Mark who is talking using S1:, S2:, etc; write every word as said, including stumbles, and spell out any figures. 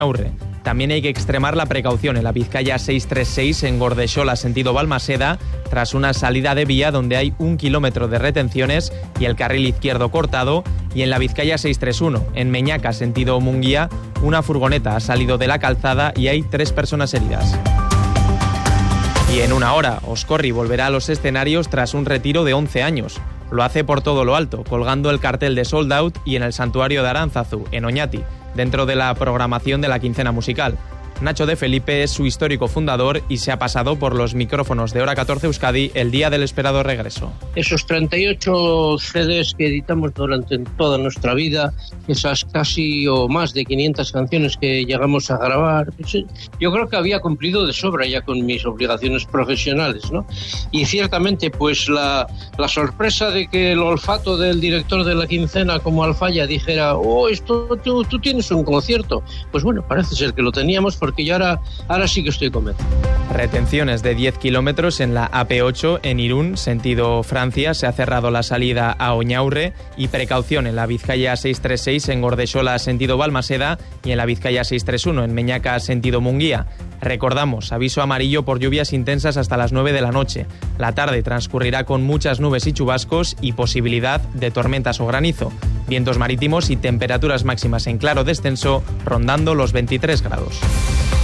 S1: Oñaurre. También hay que extremar la precaución en la Vizcaya seiscientos treinta y seis en Gordexola, sentido Balmaseda, tras una salida de vía donde hay un kilómetro de retenciones y el carril izquierdo cortado, y en la Vizcaya seiscientos treinta y uno, en Meñaca, sentido Munguía, una furgoneta ha salido de la calzada y hay tres personas heridas. Y en una hora, Oscorri volverá a los escenarios tras un retiro de once años. Lo hace por todo lo alto, colgando el cartel de Sold Out y en el Santuario de Aránzazu, en Oñati, dentro de la programación de la quincena musical. Nacho de Felipe es su histórico fundador y se ha pasado por los micrófonos de Hora catorce Euskadi el día del esperado regreso.
S2: Esos treinta y ocho C Ds que editamos durante toda nuestra vida, esas casi o más de quinientas canciones que llegamos a grabar, yo creo que había cumplido de sobra ya con mis obligaciones profesionales, ¿no? Y ciertamente, pues la, la sorpresa de que el olfato del director de la quincena como Alfaya dijera, oh, esto tú, tú tienes un concierto, pues bueno, parece ser que lo teníamos porque porque yo ahora, ahora sí que estoy convencido.
S1: Retenciones de diez kilómetros en la A P ocho en Irún, sentido Francia. Se ha cerrado la salida a Oñaurre y precaución en la Vizcaya seiscientos treinta y seis en Gordexola, sentido Balmaseda, y en la Vizcaya seiscientos treinta y uno en Meñaca, sentido Munguía. Recordamos, aviso amarillo por lluvias intensas hasta las nueve de la noche. La tarde transcurrirá con muchas nubes y chubascos y posibilidad de tormentas o granizo. Vientos marítimos y temperaturas máximas en claro descenso rondando los veintitrés grados.